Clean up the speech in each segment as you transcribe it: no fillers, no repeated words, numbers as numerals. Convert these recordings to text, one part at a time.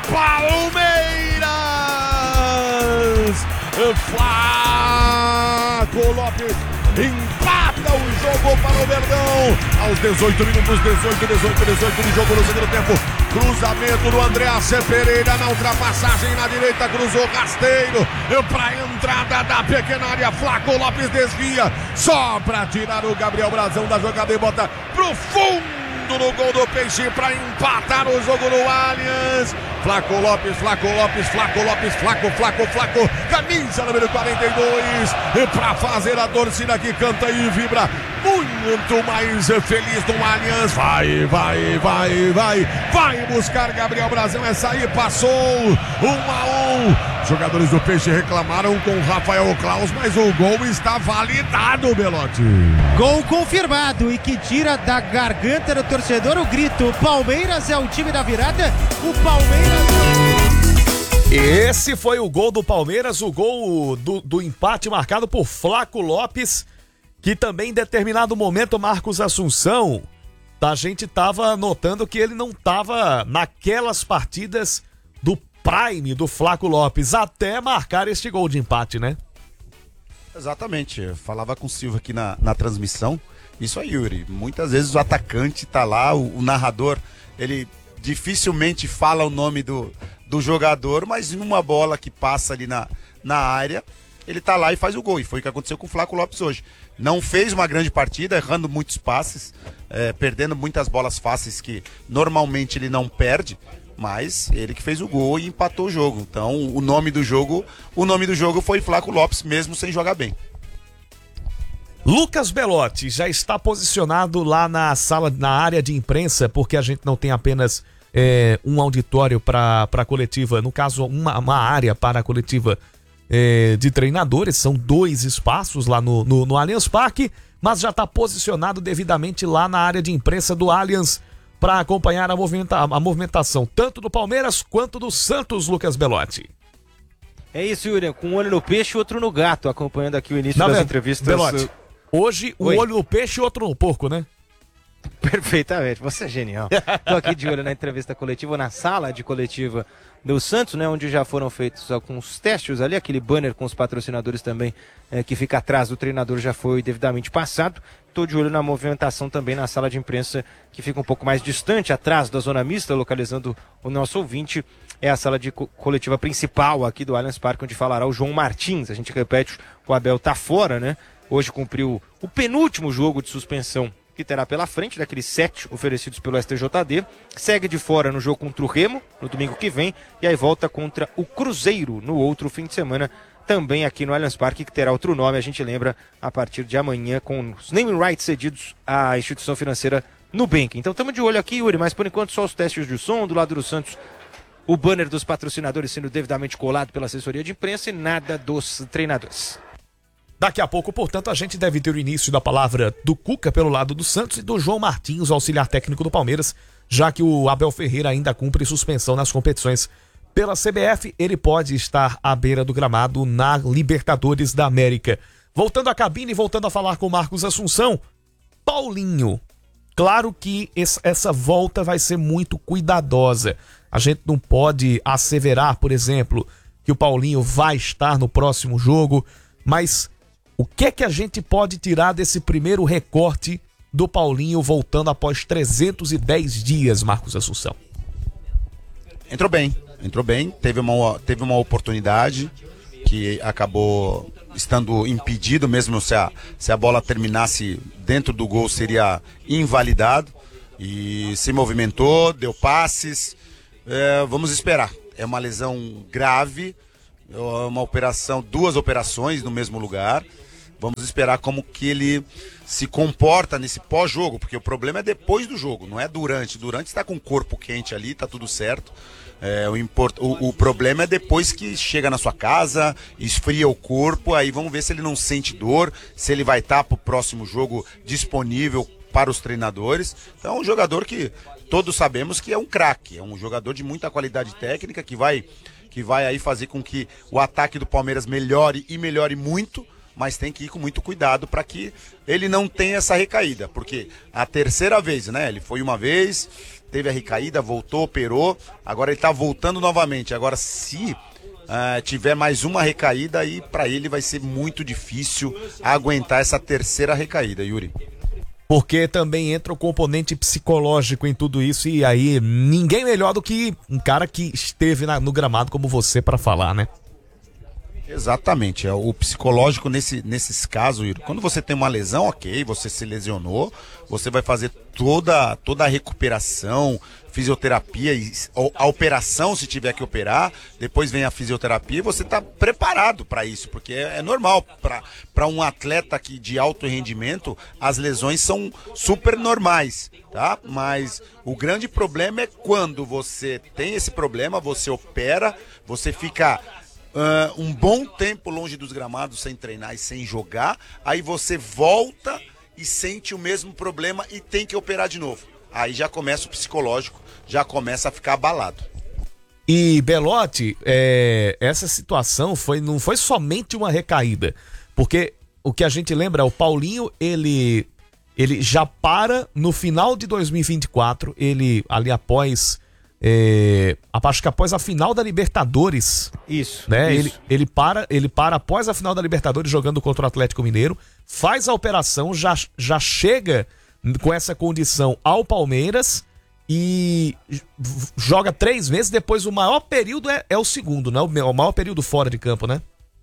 Palmeiras! Flaco Lopes empata o jogo para o Verdão aos 18 minutos, 18 de jogo no segundo tempo. Cruzamento do Andréas Pereira na ultrapassagem na direita, cruzou rasteiro para a entrada da pequena área. Flaco Lopes desvia só para tirar o Gabriel Brazão da jogada e bota pro fundo no gol do Peixe para empatar o jogo no Allianz. Flaco Lopes, camisa número 42, e para fazer a torcida que canta e vibra muito mais feliz no Allianz. Vai buscar Gabriel Brazão, essa aí passou 1-1. Jogadores do Peixe reclamaram com Rafael Claus, mas o gol está validado, Belotti. Gol confirmado e que tira da garganta do torcedor o grito: Palmeiras é o time da virada, o Palmeiras... Esse foi o gol do Palmeiras, o gol do empate marcado por Flaco Lopes, que também em determinado momento, Marcos Assunção, a gente tava notando que ele não tava naquelas partidas do prime do Flaco Lopes, até marcar este gol de empate, né? Exatamente, eu falava com o Silva aqui na transmissão, isso aí, Yuri, muitas vezes o atacante tá lá, o narrador, ele dificilmente fala o nome do jogador, mas numa bola que passa ali na área, ele tá lá e faz o gol, e foi o que aconteceu com o Flaco Lopes hoje. Não fez uma grande partida, errando muitos passes, perdendo muitas bolas fáceis que normalmente ele não perde, mas ele que fez o gol e empatou o jogo. Então o nome do jogo foi Flaco Lopes, mesmo sem jogar bem. Lucas Belotti já está posicionado lá na sala, na área de imprensa, porque a gente não tem apenas um auditório para a coletiva, no caso uma área para a coletiva de treinadores, são 2 espaços lá no Allianz Parque, mas já está posicionado devidamente lá na área de imprensa do Allianz para acompanhar a movimentação tanto do Palmeiras quanto do Santos, Lucas Belotti. É isso, Yuri, com um olho no peixe e outro no gato, acompanhando aqui o início das entrevistas. Belotti, hoje um olho no peixe e outro no porco, né? Perfeitamente, você é genial. Tô aqui de olho na entrevista coletiva, na sala de coletiva do Santos, né, onde já foram feitos alguns testes ali, aquele banner com os patrocinadores também, que fica atrás do treinador, já foi devidamente passado. Tô de olho na movimentação também na sala de imprensa, que fica um pouco mais distante, atrás da zona mista, localizando o nosso ouvinte. É a sala de coletiva principal aqui do Allianz Parque, onde falará o João Martins. A gente repete, o Abel tá fora, né? Hoje cumpriu o penúltimo jogo de suspensão que terá pela frente, daqueles 7 oferecidos pelo STJD. Segue de fora no jogo contra o Remo, no domingo que vem, e aí volta contra o Cruzeiro no outro fim de semana, também aqui no Allianz Parque, que terá outro nome, a gente lembra, a partir de amanhã, com os naming rights cedidos à instituição financeira Nubank. Então estamos de olho aqui, Yuri, mas por enquanto só os testes de som, do lado do Santos, o banner dos patrocinadores sendo devidamente colado pela assessoria de imprensa e nada dos treinadores. Daqui a pouco, portanto, a gente deve ter o início da palavra do Cuca pelo lado do Santos e do João Martins, o auxiliar técnico do Palmeiras, já que o Abel Ferreira ainda cumpre suspensão nas competições pela CBF, ele pode estar à beira do gramado na Libertadores da América. Voltando à cabine, voltando a falar com o Marcos Assunção, Paulinho, claro que essa volta vai ser muito cuidadosa. A gente não pode asseverar, por exemplo, que o Paulinho vai estar no próximo jogo, mas o que é que a gente pode tirar desse primeiro recorte do Paulinho voltando após 310 dias, Marcos Assunção? Entrou bem, teve uma oportunidade que acabou estando impedido, mesmo se a bola terminasse dentro do gol seria invalidado, e se movimentou, deu passes, vamos esperar. É uma lesão grave, uma operação, 2 operações no mesmo lugar. Vamos esperar como que ele se comporta nesse pós-jogo, porque o problema é depois do jogo, não é durante. Durante está com o corpo quente ali, tá tudo certo. O problema é depois que chega na sua casa, esfria o corpo, aí vamos ver se ele não sente dor, se ele vai estar para o próximo jogo disponível para os treinadores. Então é um jogador que todos sabemos que é um craque, é um jogador de muita qualidade técnica, que vai aí fazer com que o ataque do Palmeiras melhore e melhore muito, mas tem que ir com muito cuidado para que ele não tenha essa recaída, porque a terceira vez, né? Ele foi uma vez, teve a recaída, voltou, operou, agora ele tá voltando novamente. Agora, se tiver mais uma recaída, aí para ele vai ser muito difícil aguentar essa terceira recaída, Yuri. Porque também entra o componente psicológico em tudo isso, e aí ninguém melhor do que um cara que esteve no gramado como você para falar, né? Exatamente, é o psicológico nesses casos, Yuri. Quando você tem uma lesão, ok, você se lesionou, você vai fazer toda a recuperação, fisioterapia, a operação se tiver que operar, depois vem a fisioterapia e você está preparado para isso, porque é normal, para um atleta de alto rendimento, as lesões são super normais, tá? Mas o grande problema é quando você tem esse problema, você opera, você fica um bom tempo longe dos gramados sem treinar e sem jogar, aí você volta e sente o mesmo problema e tem que operar de novo. Aí já começa o psicológico, já começa a ficar abalado. E Belotti, essa situação não foi somente uma recaída, porque o que a gente lembra, o Paulinho, ele já para no final de 2024, ele ali após... acho que após a final da Libertadores, isso, né? isso. Ele para após a final da Libertadores jogando contra o Atlético Mineiro, faz a operação, já chega com essa condição ao Palmeiras e joga 3 meses. Depois o maior período é o segundo, né? O maior período fora de campo, né?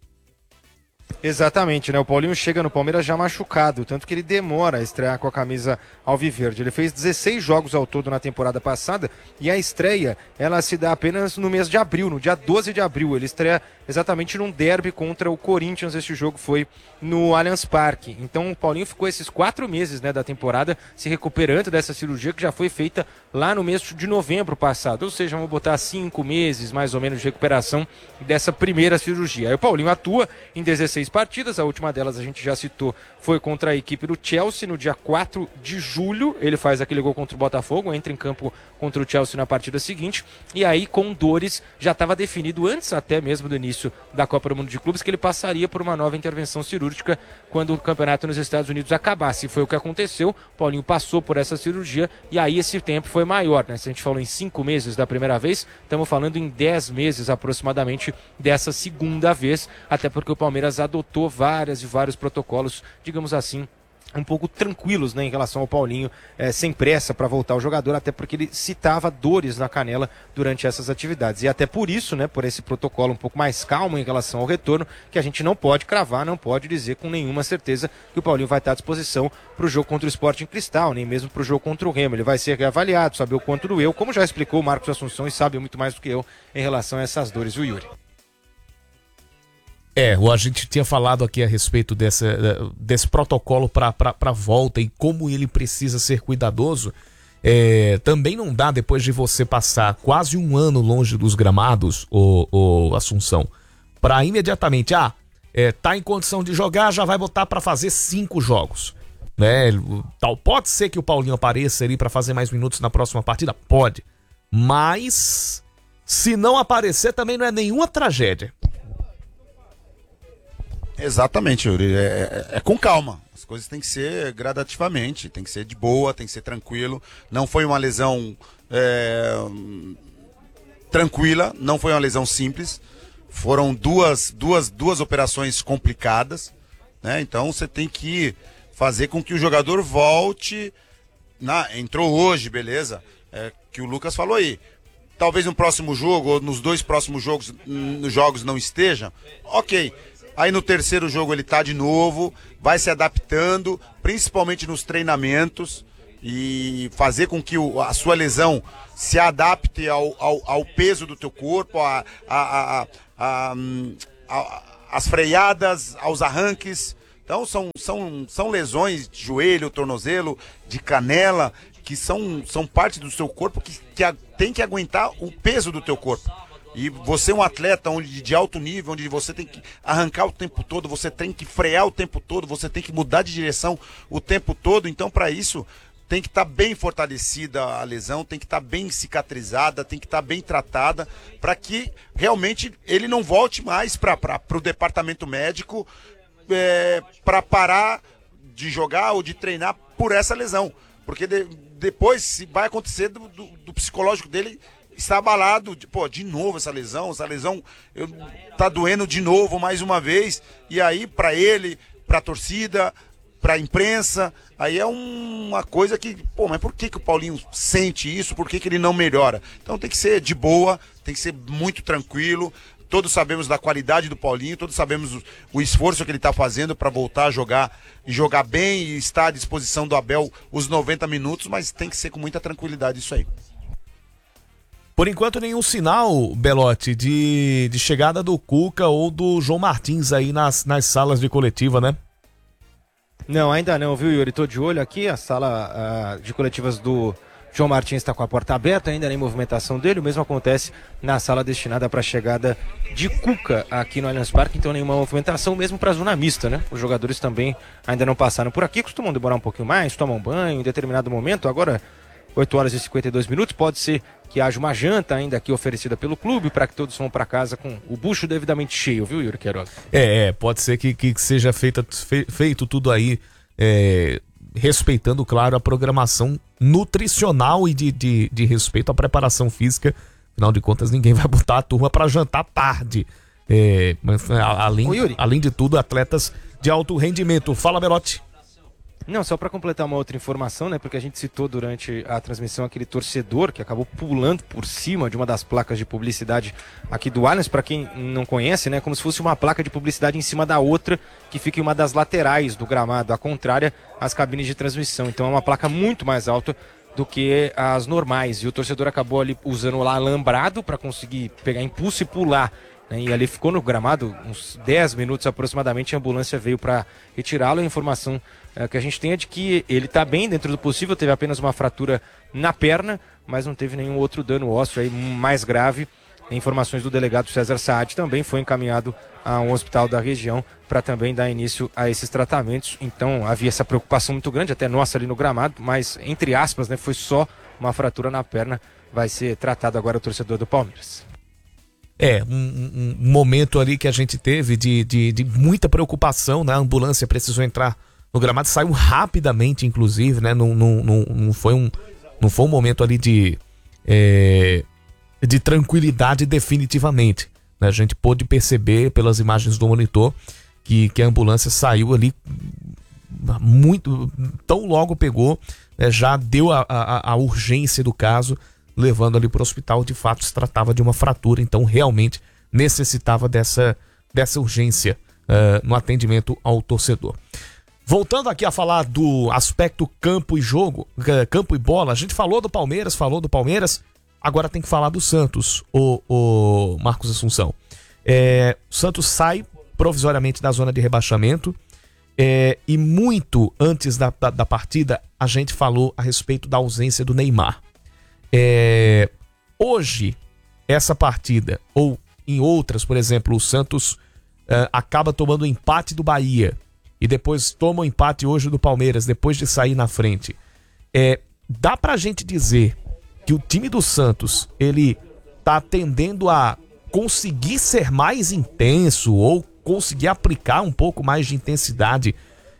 Exatamente, né? O Paulinho chega no Palmeiras já machucado, tanto que ele demora a estrear com a camisa alviverde. Ele fez 16 jogos ao todo na temporada passada e a estreia, ela se dá apenas no mês de abril, no dia 12 de abril. Ele estreia exatamente num derby contra o Corinthians. Este jogo foi no Allianz Parque. Então o Paulinho ficou esses 4 meses, né, da temporada se recuperando dessa cirurgia que já foi feita lá no mês de novembro passado. Ou seja, vamos botar 5 meses mais ou menos de recuperação dessa primeira cirurgia. Aí o Paulinho atua em 16 partidas, a última delas a gente já citou, foi contra a equipe do Chelsea no dia 4 de julho. Ele faz aquele gol contra o Botafogo, entra em campo contra o Chelsea na partida seguinte, e aí com dores já estava definido antes até mesmo do início da Copa do Mundo de Clubes que ele passaria por uma nova intervenção cirúrgica quando o campeonato nos Estados Unidos acabasse. Foi o que aconteceu, Paulinho passou por essa cirurgia e aí esse tempo foi maior, né? Se a gente falou em 5 meses da primeira vez, estamos falando em 10 meses aproximadamente dessa segunda vez, até porque o Palmeiras adotou vários protocolos, digamos assim, um pouco tranquilos, né, em relação ao Paulinho, sem pressa para voltar ao jogador, até porque ele citava dores na canela durante essas atividades. E até por isso, né, por esse protocolo um pouco mais calmo em relação ao retorno, que a gente não pode cravar, não pode dizer com nenhuma certeza que o Paulinho vai estar à disposição para o jogo contra o Sporting Cristal, nem mesmo para o jogo contra o Remo. Ele vai ser reavaliado, saber o quanto doeu, como já explicou o Marcos Assunção e sabe muito mais do que eu em relação a essas dores, viu, Yuri? A gente tinha falado aqui a respeito desse protocolo para volta e como ele precisa ser cuidadoso. Também não dá, depois de você passar quase 1 ano longe dos gramados, o Assunção, para imediatamente, tá em condição de jogar, já vai botar para fazer 5 jogos. Né? Pode ser que o Paulinho apareça ali para fazer mais minutos na próxima partida? Pode. Mas, se não aparecer, também não é nenhuma tragédia. Exatamente, Yuri. É com calma. As coisas têm que ser gradativamente, tem que ser de boa, tem que ser tranquilo. Não foi uma lesão tranquila, não foi uma lesão simples. Foram duas operações complicadas, né? Então você tem que fazer com que o jogador volte. Entrou hoje, beleza? Que o Lucas falou aí. Talvez no próximo jogo, ou nos 2 próximos jogos não esteja. Ok. Aí no terceiro jogo ele tá de novo, vai se adaptando, principalmente nos treinamentos, e fazer com que a sua lesão se adapte ao peso do teu corpo, às freadas, aos arranques. Então são lesões de joelho, tornozelo, de canela, que são parte do seu corpo que tem que aguentar o peso do teu corpo. E você é um atleta de alto nível, onde você tem que arrancar o tempo todo, você tem que frear o tempo todo, você tem que mudar de direção o tempo todo. Então, para isso, tem que estar bem fortalecida a lesão, tem que estar bem cicatrizada, tem que estar bem tratada, para que realmente ele não volte mais para o departamento médico para parar de jogar ou de treinar por essa lesão. Porque depois vai acontecer do psicológico dele estar abalado, de novo essa lesão tá doendo de novo, mais uma vez, e aí pra ele, pra torcida, pra imprensa, aí é uma coisa que, mas por que o Paulinho sente isso, por que ele não melhora? Então tem que ser de boa, tem que ser muito tranquilo. Todos sabemos da qualidade do Paulinho, todos sabemos o esforço que ele está fazendo para voltar a jogar e jogar bem e estar à disposição do Abel os 90 minutos, mas tem que ser com muita tranquilidade isso aí. Por enquanto, nenhum sinal, Belotti, de chegada do Cuca ou do João Martins aí nas salas de coletiva, né? Não, ainda não, viu, Yuri? Tô de olho aqui, a sala de coletivas do João Martins está com a porta aberta, ainda nem movimentação dele. O mesmo acontece na sala destinada para a chegada de Cuca aqui no Allianz Parque, então nenhuma movimentação, mesmo para a zona mista, né? Os jogadores também ainda não passaram por aqui, costumam demorar um pouquinho mais, tomam banho em determinado momento. Agora, 8 horas e 52 minutos, pode ser que haja uma janta ainda aqui oferecida pelo clube para que todos vão para casa com o bucho devidamente cheio, viu, Yuri Queiroga? Pode ser que seja feito tudo aí, respeitando, claro, a programação nutricional e de respeito à preparação física. Afinal de contas, ninguém vai botar a turma para jantar tarde. Mas, além de tudo, atletas de alto rendimento. Fala, Belotti. Não, só para completar uma outra informação, né? Porque a gente citou durante a transmissão aquele torcedor que acabou pulando por cima de uma das placas de publicidade aqui do Allianz. Para quem não conhece, né? Como se fosse uma placa de publicidade em cima da outra que fica em uma das laterais do gramado, a contrária às cabines de transmissão. Então é uma placa muito mais alta do que as normais. E o torcedor acabou ali usando lá alambrado para conseguir pegar impulso e pular. E ali ficou no gramado uns 10 minutos aproximadamente. A ambulância veio para retirá-lo. A informação que a gente tem é de que ele está bem dentro do possível. Teve apenas uma fratura na perna, mas não teve nenhum outro dano ósseo aí mais grave. Informações do delegado César Saad, também foi encaminhado a um hospital da região para também dar início a esses tratamentos. Então havia essa preocupação muito grande, até nossa ali no gramado, mas entre aspas, né, foi só uma fratura na perna. Vai ser tratado agora o torcedor do Palmeiras. Um momento ali que a gente teve de muita preocupação, né? A ambulância precisou entrar no gramado, saiu rapidamente, inclusive, né? Não foi um momento ali de tranquilidade definitivamente, né? A gente pôde perceber pelas imagens do monitor que a ambulância saiu ali tão logo pegou, né? Já deu a urgência do caso, levando ali para o hospital. De fato se tratava de uma fratura, então realmente necessitava dessa urgência no atendimento ao torcedor. Voltando aqui a falar do aspecto campo e jogo, campo e bola, a gente falou do Palmeiras, agora tem que falar do Santos, o Marcos Assunção. O Santos sai provisoriamente da zona de rebaixamento, e muito antes da partida a gente falou a respeito da ausência do Neymar. Hoje, essa partida, ou em outras, por exemplo, o Santos acaba tomando o empate do Bahia e depois toma o empate hoje do Palmeiras, depois de sair na frente. Dá pra gente dizer que o time do Santos, ele tá tendendo a conseguir ser mais intenso ou conseguir aplicar um pouco mais de intensidade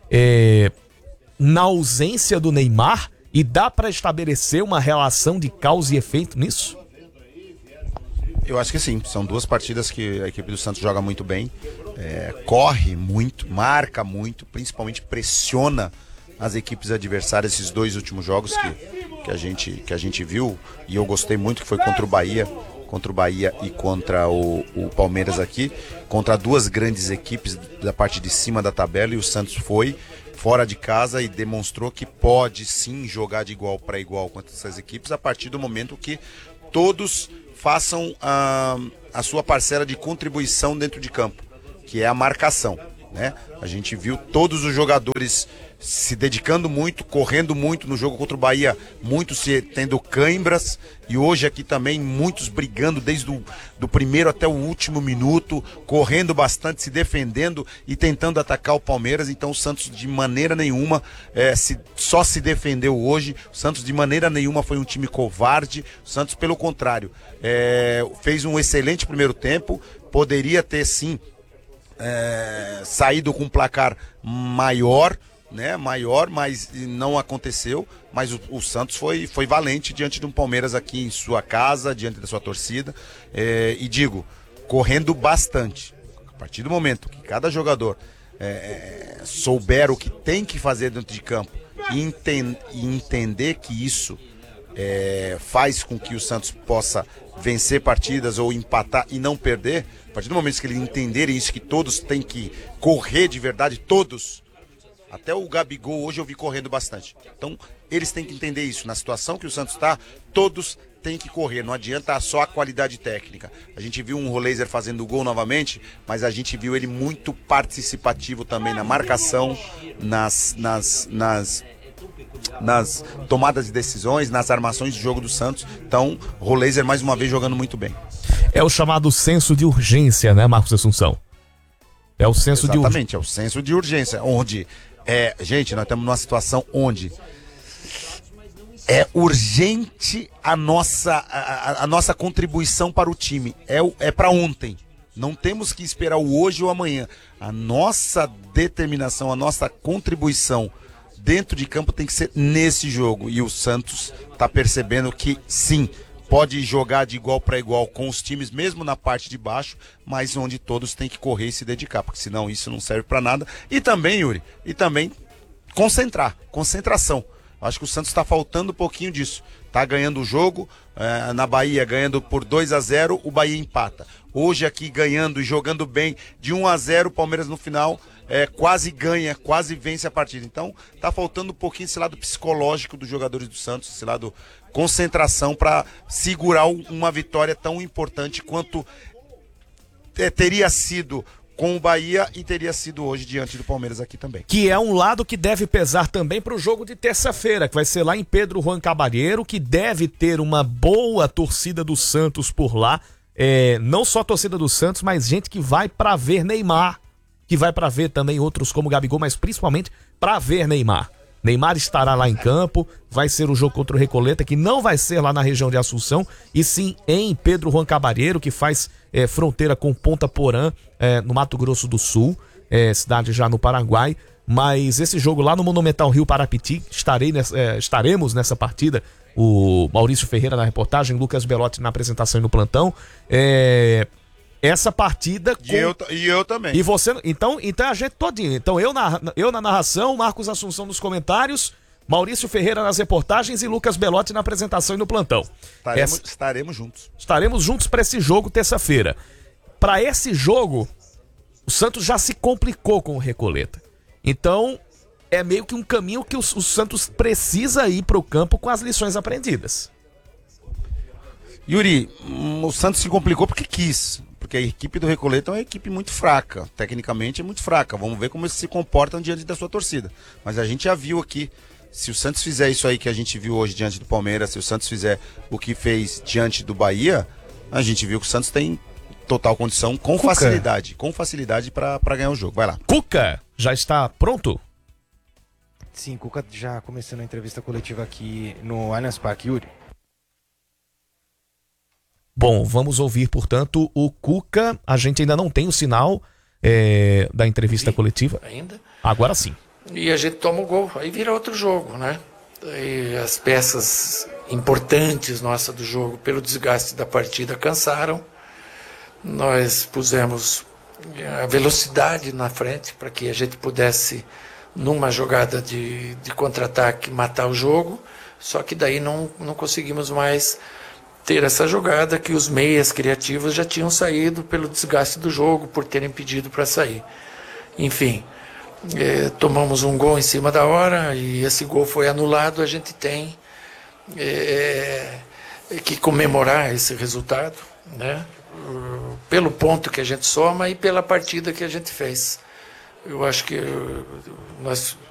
na ausência do Neymar? E dá para estabelecer uma relação de causa e efeito nisso? Eu acho que sim. São duas partidas que a equipe do Santos joga muito bem. Corre muito, marca muito, principalmente pressiona as equipes adversárias. Esses dois últimos jogos que a gente viu, e eu gostei muito, que foi contra o Bahia e contra o Palmeiras aqui, contra duas grandes equipes da parte de cima da tabela, e o Santos foi fora de casa e demonstrou que pode sim jogar de igual para igual contra essas equipes a partir do momento que todos façam a sua parcela de contribuição dentro de campo, que é a marcação, né? A gente viu todos os jogadores se dedicando muito, correndo muito no jogo contra o Bahia, muitos tendo cãibras, e hoje aqui também muitos brigando desde do primeiro até o último minuto, correndo bastante, se defendendo e tentando atacar o Palmeiras. Então o Santos de maneira nenhuma só se defendeu hoje. O Santos de maneira nenhuma foi um time covarde. O Santos, pelo contrário, fez um excelente primeiro tempo, poderia ter sim saído com um placar maior, né, maior, mas não aconteceu. Mas o Santos foi valente diante de um Palmeiras aqui em sua casa, diante da sua torcida. E digo, correndo bastante. A partir do momento que cada jogador souber o que tem que fazer dentro de campo e entender que isso faz com que o Santos possa vencer partidas ou empatar e não perder, a partir do momento que eles entenderem isso, que todos têm que correr de verdade, todos, até o Gabigol hoje eu vi correndo bastante. Então eles têm que entender isso, na situação que o Santos está, todos têm que correr, não adianta só a qualidade técnica. A gente viu um Roleiser fazendo gol novamente, mas a gente viu ele muito participativo também na marcação, nas tomadas de decisões, nas armações de jogo do Santos. Então, Roleiser mais uma vez jogando muito bem. É o chamado senso de urgência, né, Marcos Assunção? É o senso de urgência. Exatamente, é o senso de urgência, onde, gente, nós estamos numa situação onde é urgente a nossa contribuição para o time, é para ontem. Não temos que esperar o hoje ou amanhã. A nossa determinação, a nossa contribuição dentro de campo tem que ser nesse jogo. E o Santos está percebendo que sim, pode jogar de igual para igual com os times, mesmo na parte de baixo, mas onde todos têm que correr e se dedicar, porque senão isso não serve para nada. E também, Yuri, concentração. Acho que o Santos está faltando um pouquinho disso. Tá ganhando o jogo, na Bahia ganhando por 2-0, o Bahia empata. Hoje aqui ganhando e jogando bem de 1-0, o Palmeiras no final quase ganha, quase vence a partida. Então tá faltando um pouquinho esse lado psicológico dos jogadores do Santos, esse lado concentração para segurar uma vitória tão importante quanto teria sido com o Bahia e teria sido hoje diante do Palmeiras aqui também. Que é um lado que deve pesar também para o jogo de terça-feira, que vai ser lá em Pedro Juan Cabarneiro, que deve ter uma boa torcida do Santos por lá. Não só a torcida do Santos, mas gente que vai para ver Neymar, que vai para ver também outros como Gabigol, mas principalmente para ver Neymar. Neymar estará lá em campo, vai ser o jogo contra o Recoleta, que não vai ser lá na região de Assunção, e sim em Pedro Juan Cabarneiro, que faz fronteira com Ponta Porã, no Mato Grosso do Sul, cidade já no Paraguai. Mas esse jogo lá no Monumental Rio Parapiti, estaremos nessa partida, o Maurício Ferreira na reportagem, Lucas Belotti na apresentação e no plantão. Essa partida E eu também. E você, então a gente todinho. Então eu na narração, Marcos Assunção nos comentários, Maurício Ferreira nas reportagens e Lucas Belotti na apresentação e no plantão. Estaremos juntos. Estaremos juntos para esse jogo terça-feira. Para esse jogo, o Santos já se complicou com o Recoleta. Então, é meio que um caminho que o Santos precisa ir para o campo com as lições aprendidas. Yuri, o Santos se complicou porque quis. Porque a equipe do Recoleta é uma equipe muito fraca. Tecnicamente é muito fraca. Vamos ver como eles se comportam diante da sua torcida. Mas a gente já viu aqui, se o Santos fizer isso aí que a gente viu hoje diante do Palmeiras, se o Santos fizer o que fez diante do Bahia, a gente viu que o Santos tem total condição, com facilidade para ganhar o jogo. Vai lá. Cuca, já está pronto? Sim, Cuca já começando a entrevista coletiva aqui no Allianz Parque, Yuri. Bom, vamos ouvir, portanto, o Cuca. A gente ainda não tem o sinal da entrevista coletiva. Ainda? Agora sim. E a gente toma o gol, aí vira outro jogo, né? E as peças importantes nossas do jogo, pelo desgaste da partida, cansaram. Nós pusemos a velocidade na frente para que a gente pudesse, numa jogada de contra-ataque, matar o jogo. Só que daí não conseguimos mais ter essa jogada, que os meias criativos já tinham saído pelo desgaste do jogo, por terem pedido para sair. Enfim, tomamos um gol em cima da hora e esse gol foi anulado. A gente tem que comemorar esse resultado, né? Pelo ponto que a gente soma e pela partida que a gente fez. Eu acho que nós